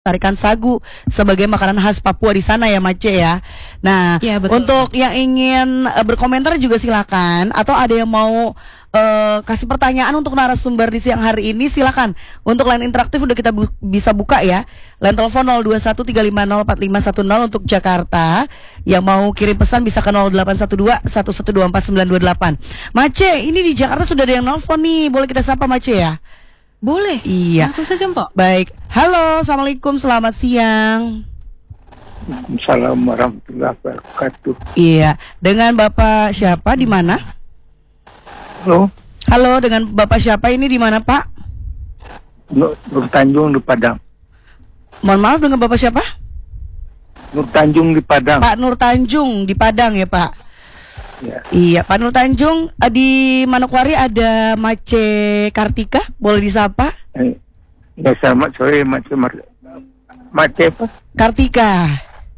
tarikan sagu sebagai makanan khas Papua di sana ya Mace ya. Nah, Ya, betul. untuk yang ingin berkomentar juga silakan, atau ada yang mau kasih pertanyaan untuk narasumber di siang hari ini silakan. Untuk line interaktif udah kita bisa buka ya. Line telepon 0213504510 untuk Jakarta. Yang mau kirim pesan bisa ke 0812-1124-928. Mace, ini di Jakarta sudah ada yang nelfon nih. Boleh kita sapa Mace ya? Boleh. Iya. Langsung saja, Mpok. Baik. Halo, assalamualaikum, selamat siang. Assalamualaikum warahmatullahi wabarakatuh. Iya, dengan Bapak siapa di mana? Halo, Halo, dengan Bapak siapa ini di mana, Pak? Nur Tanjung di Padang. Mohon maaf, dengan Bapak siapa? Nur Tanjung di Padang. Pak Nur Tanjung di Padang ya, Pak. Ya. Iya, Pak Nur Tanjung, di Manokwari ada Mace Kartika, boleh disapa? Ya, selamat sore, Mace apa? Kartika.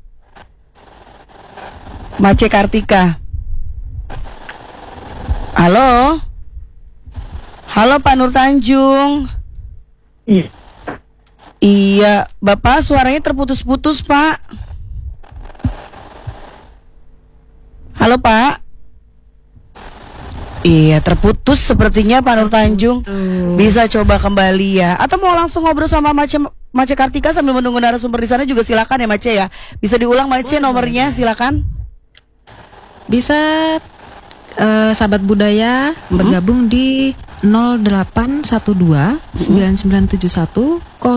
Mace Kartika. Halo. Halo Pak Nur Tanjung. Iya. Iya, Bapak suaranya terputus-putus, Pak. Halo, Pak. Iya, terputus sepertinya Pak Nur Tanjung. Bisa coba kembali ya. Atau mau langsung ngobrol sama Mace Kartika sambil menunggu narasumber di sana juga silakan ya Mace ya. Bisa diulang Mace nomornya silakan. Bisa sahabat budaya bergabung di 0812 9971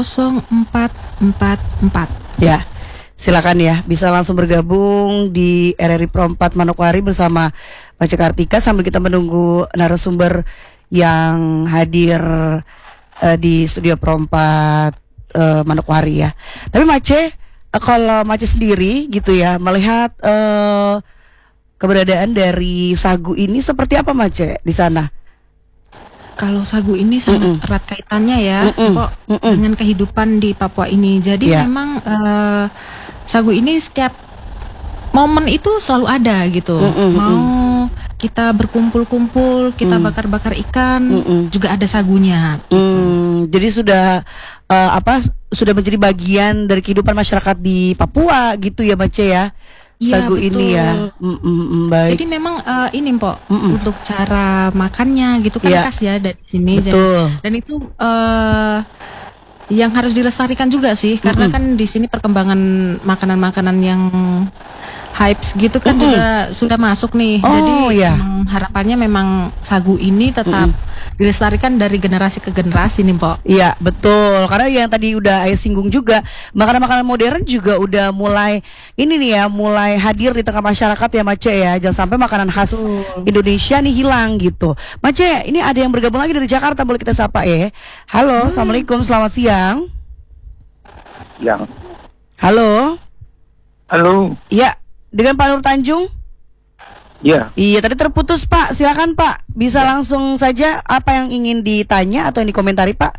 0444. Ya. Silakan ya, bisa langsung bergabung di RRI Pro 4 Manokwari bersama Mace Kartika sambil kita menunggu narasumber yang hadir di studio Pro 4 Manokwari ya. Tapi Mace, kalau Mace sendiri gitu ya, melihat keberadaan dari sagu ini seperti apa Mace di sana? Kalau sagu ini sangat erat kaitannya ya, Mpok, dengan kehidupan di Papua ini. Jadi memang sagu ini setiap momen itu selalu ada gitu. Mau kita berkumpul-kumpul, kita bakar-bakar ikan, juga ada sagunya. Jadi sudah sudah menjadi bagian dari kehidupan masyarakat di Papua gitu ya Mace ya. Iya, Sagu betul. ini ya. Baik. Jadi memang ini Mpok, untuk cara makannya gitu kan khas ya dari sini. Betul. Dan itu yang harus dilestarikan juga sih, karena kan di sini perkembangan makanan-makanan yang hypes gitu kan juga sudah masuk nih. Jadi harapannya memang sagu ini tetap dilestarikan dari generasi ke generasi nih, Mpok. Iya, betul. Karena yang tadi udah Ayah singgung juga, makanan-makanan modern juga udah mulai ini nih ya, mulai hadir di tengah masyarakat ya Mace ya. Jangan sampai makanan khas Indonesia nih hilang gitu. Mace, ini ada yang bergabung lagi dari Jakarta, boleh kita sapa ya. Halo, assalamualaikum, selamat siang. Yang. Halo. Halo. Iya, dengan Pak Nur Tanjung. Ya. Iya, tadi terputus Pak. Silakan Pak. Bisa langsung saja apa yang ingin ditanya atau yang dikomentari Pak?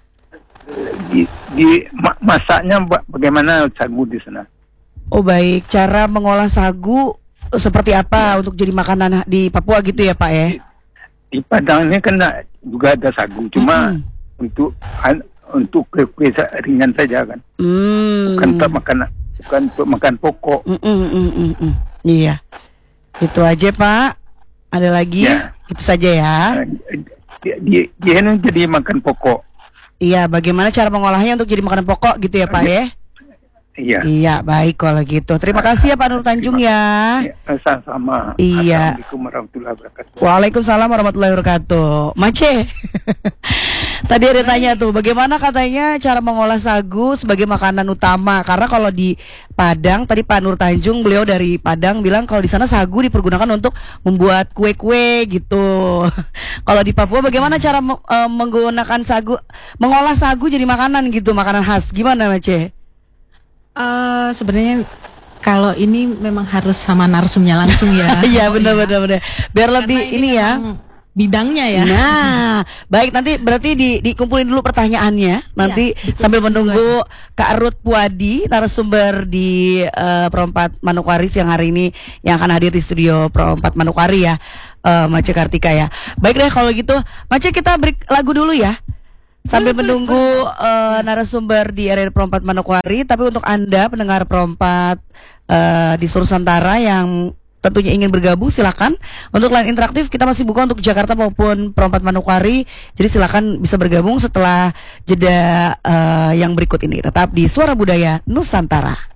Masaknya bagaimana sagu di sana? Oh baik, cara mengolah sagu seperti apa untuk jadi makanan di Papua gitu ya Pak ya? Di Padang ini kan juga ada sagu, cuma untuk kue ringan saja kan. Bukan untuk makan pokok. Iya. Itu aja Pak. Ada lagi? Ya. Itu saja ya. Dia ini jadi makan pokok. Iya, bagaimana cara mengolahnya untuk jadi makanan pokok gitu ya Pak ya? Iya. Iya, baik kalau gitu. Terima kasih ya Pak Nur Tanjung ya. Sama-sama. Iya. Assalamualaikum warahmatullahi wabarakatuh. Waalaikumsalam warahmatullahi wabarakatuh. Mace, tadi ada tanya tuh, bagaimana katanya cara mengolah sagu sebagai makanan utama? Karena kalau di Padang, tadi Pak Nur Tanjung, beliau dari Padang bilang kalau di sana sagu dipergunakan untuk membuat kue-kue gitu. Kalau di Papua, bagaimana cara menggunakan sagu, mengolah sagu jadi makanan gitu, makanan khas? Gimana Mace? Sebenarnya kalau ini memang harus sama narsumnya langsung ya. Iya benar. Biar lebih ini ya. Bidangnya ya. Nah, baik, nanti berarti dikumpulin dulu pertanyaannya. Nanti sambil menunggu Kak Ruth Puadi, narasumber di Pro 4 Manokwari siang hari ini yang akan hadir di studio Pro 4 Manokwari ya, Mace Kartika ya. Baik deh kalau gitu, Mace kita break lagu dulu ya. Sambil menunggu narasumber di RRI Pro 4 Manokwari, tapi untuk Anda pendengar Pro 4 di seluruh Nusantara yang tentunya ingin bergabung, silakan. Untuk line interaktif kita masih buka untuk Jakarta maupun Pro 4 Manokwari. Jadi silakan bisa bergabung setelah jeda yang berikut ini. Tetap di Suara Budaya Nusantara.